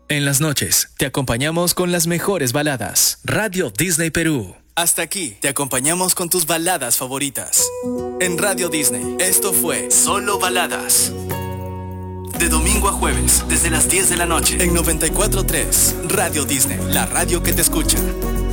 En las noches, te acompañamos con las mejores baladas. Radio Disney Perú. Hasta aquí, te acompañamos con tus baladas favoritas. En Radio Disney, esto fue Solo Baladas. De domingo a jueves, desde las 10 de la noche, en 94.3, Radio Disney, la radio que te escucha.